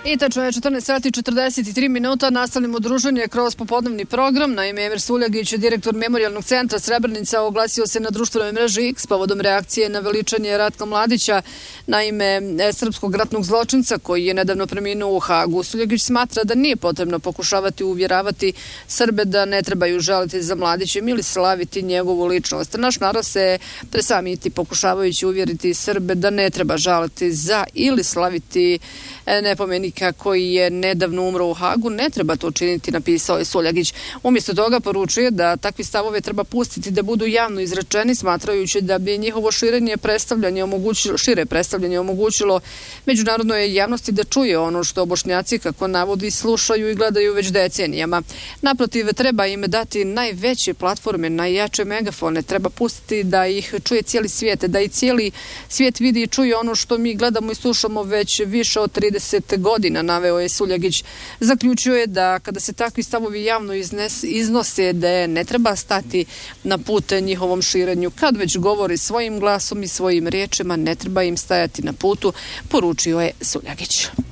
I tačno je 14 sati 43 minuta, nastavljamo druženje kroz popodnevni program. Naime, Emir Suljagić, direktor Memorijalnog centra Srebrenica, oglasio se na društvenoj mreži X povodom reakcije na veličanje Ratka Mladića, naime srpskog ratnog zločinca koji je nedavno preminuo u Hagu. Suljagić smatra da nije potrebno pokušavati uvjeravati Srbe da ne trebaju žaliti za Mladićem ili slaviti njegovu ličnost. Naš narod se presamiti pokušavajući uvjeriti Srbe da ne treba žaliti za ili slaviti nepomenika koji je nedavno umro u Hagu. Ne treba to činiti, napisao je Suljagić. Umjesto toga poručuje da takvi stavove treba pustiti da budu javno izrečeni, smatrajući da bi njihovo šire predstavljanje omogućilo međunarodnoj javnosti da čuje ono što Bošnjaci, kako navodi, slušaju i gledaju već decenijama. Naprotiv, treba im dati najveće platforme, najjače megafone, treba pustiti da ih čuje cijeli svijet, da i cijeli svijet vidi i čuje ono što mi gledamo i slušamo već više od 30 godina, naveo je Suljagić. Zaključio je da kada se takvi stavovi javno iznose, da ne treba stati na put njihovom širenju. Kad već govori svojim glasom i svojim riječima, ne treba im stajati na putu, poručio je Suljagić.